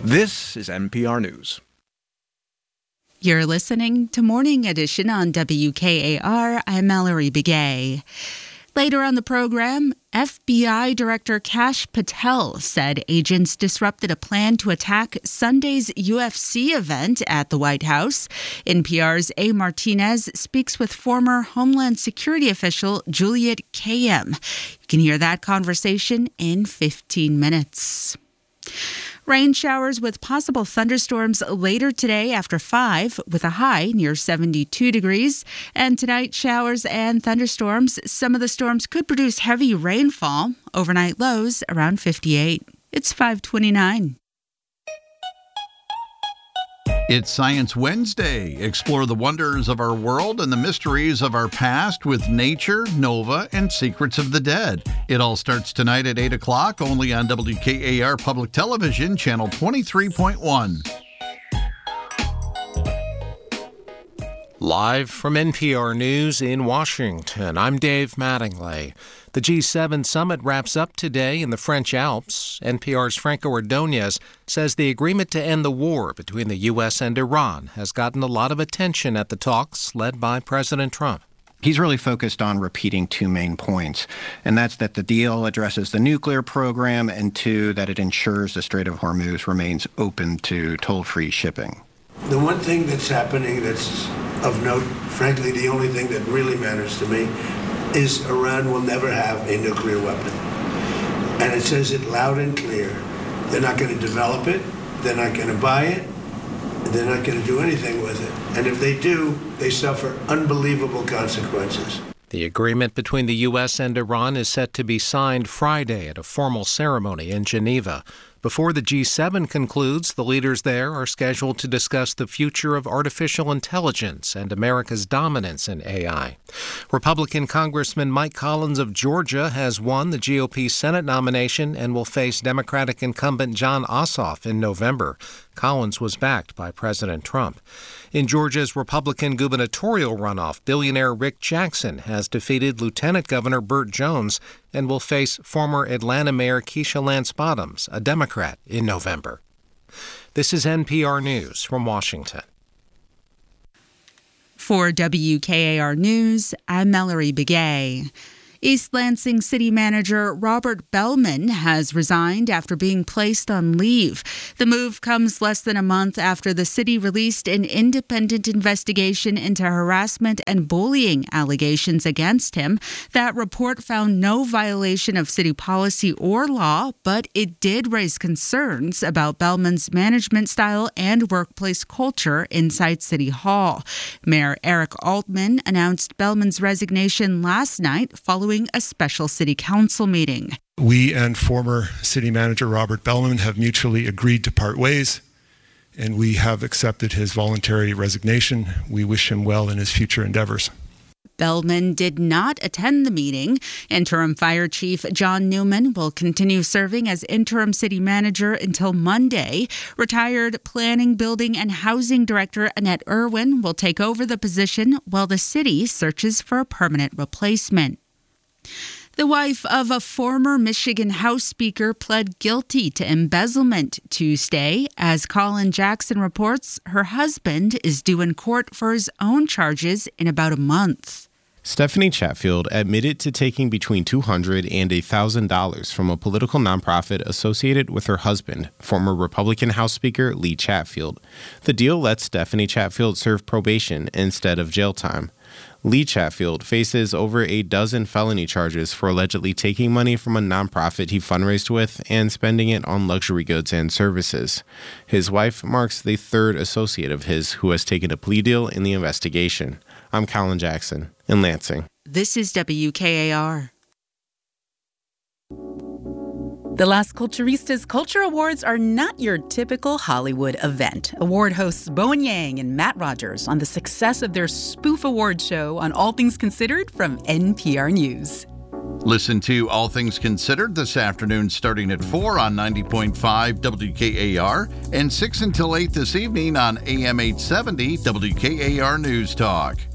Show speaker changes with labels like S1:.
S1: This is NPR News.
S2: You're listening to Morning Edition on WKAR. I'm Mallory Begay. Later on the program, FBI Director Kash Patel said agents disrupted a plan to attack Sunday's UFC event at the White House. NPR's A. Martinez speaks with former Homeland Security official Juliet Kayyem. You can hear that conversation in 15 minutes. Rain showers with possible thunderstorms later today after 5, with a high near 72 degrees. And tonight, showers and thunderstorms. Some of the storms could produce heavy rainfall. Overnight lows around 58. It's 5:29.
S3: It's Science Wednesday. Explore the wonders of our world and the mysteries of our past with Nature, Nova, and Secrets of the Dead. It all starts tonight at 8 o'clock, only on WKAR Public Television, Channel 23.1.
S4: Live from NPR News in Washington, I'm Dave Mattingly. The G7 summit wraps up today in the French Alps. NPR's Franco Ordonez says the agreement to end the war between the U.S. and Iran has gotten a lot of attention at the talks led by President Trump.
S5: He's really focused on repeating two main points, and that's that the deal addresses the nuclear program, and two, that it ensures the Strait of Hormuz remains open to toll-free shipping.
S6: The one thing that's happening that's of note, frankly, the only thing that really matters to me, is Iran will never have a nuclear weapon. And it says it loud and clear. They're not going to develop it, they're not going to buy it, they're not going to do anything with it. And if they do, they suffer unbelievable consequences.
S4: The agreement between the U.S. and Iran is set to be signed Friday at a formal ceremony in Geneva. Before the G7 concludes, the leaders there are scheduled to discuss the future of artificial intelligence and America's dominance in AI. Republican Congressman Mike Collins of Georgia has won the GOP Senate nomination and will face Democratic incumbent Jon Ossoff in November. Collins was backed by President Trump. In Georgia's Republican gubernatorial runoff, billionaire Rick Jackson has defeated Lieutenant Governor Burt Jones and will face former Atlanta Mayor Keisha Lance Bottoms, a Democrat, in November. This is NPR News from Washington.
S2: For WKAR News, I'm Mallory Begay. East Lansing City Manager Robert Bellman has resigned after being placed on leave. The move comes less than a month after the city released an independent investigation into harassment and bullying allegations against him. That report found no violation of city policy or law, but it did raise concerns about Bellman's management style and workplace culture inside City Hall. Mayor Eric Altman announced Bellman's resignation last night following a special city council meeting.
S7: We and former city manager Robert Bellman have mutually agreed to part ways, and we have accepted his voluntary resignation. We wish him well in his future endeavors.
S2: Bellman did not attend the meeting. Interim Fire Chief John Newman will continue serving as interim city manager until Monday. Retired Planning, Building, and Housing Director Annette Irwin will take over the position while the city searches for a permanent replacement. The wife of a former Michigan House Speaker pled guilty to embezzlement Tuesday. As Colin Jackson reports, her husband is due in court for his own charges in about a month.
S8: Stephanie Chatfield admitted to taking between $200 and $1,000 from a political nonprofit associated with her husband, former Republican House Speaker Lee Chatfield. The deal lets Stephanie Chatfield serve probation instead of jail time. Lee Chatfield faces over a dozen felony charges for allegedly taking money from a nonprofit he fundraised with and spending it on luxury goods and services. His wife marks the third associate of his who has taken a plea deal in the investigation. I'm Colin Jackson in Lansing.
S2: This is WKAR.
S9: The Las Culturistas Culture Awards are not your typical Hollywood event. Award hosts Bowen Yang and Matt Rogers on the success of their spoof award show on All Things Considered from NPR News.
S3: Listen to All Things Considered this afternoon starting at 4 on 90.5 WKAR and 6 until 8 this evening on AM 870 WKAR News Talk.